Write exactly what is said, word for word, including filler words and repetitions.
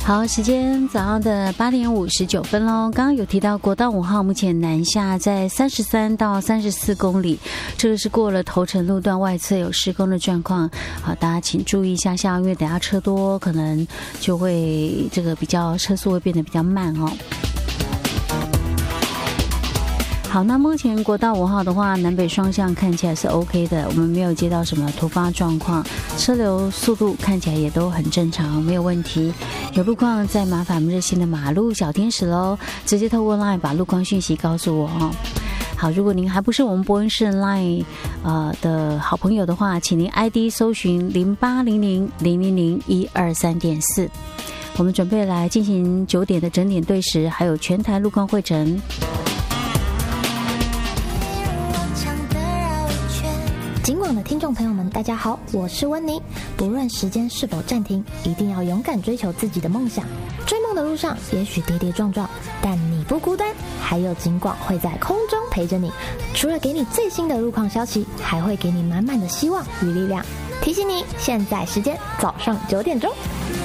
好，时间早上的八点五十九分喽。刚刚有提到国道五号目前南下在三十三到三十四公里，这个是过了头城路段外侧有施工的状况。好，大家请注意一下下，因为等下车多，可能就会这个比较车速会变得比较慢哦。好，那目前国道五号的话，南北双向看起来是 OK 的，我们没有接到什么突发状况，车流速度看起来也都很正常，没有问题。有路况再麻烦我们热心的马路小天使喽，直接透过 LINE 把路况讯息告诉我哦。好，如果您还不是我们播音室 LINE 呃的好朋友的话，请您 I D 搜寻零八零零零零零一二三点四。我们准备来进行九点的整点对时，还有全台路况会诊。 警广的听众朋友们，大家好，我是温妮。不论时间是否暂停，一定要勇敢追求自己的梦想。追梦的路上，也许跌跌撞撞，但你不孤单，还有警广会在空中陪着你。除了给你最新的路况消息，还会给你满满的希望与力量。提醒你，现在时间早上九点钟。